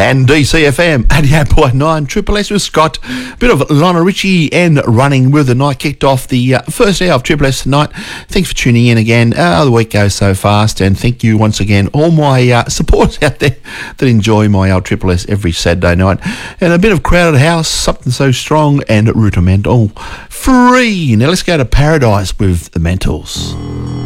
And DCFM 88.9 Triple S with Scott. Bit of Lionel Richie and Running with the Night kicked off the first hour of Triple S tonight. Thanks for tuning in again. The week goes so fast, and thank you once again, all my supporters out there that enjoy my Triple S every Saturday night. And a bit of Crowded House, Something So Strong, and Rudimental Free. Now let's go to Paradise with the Mentals.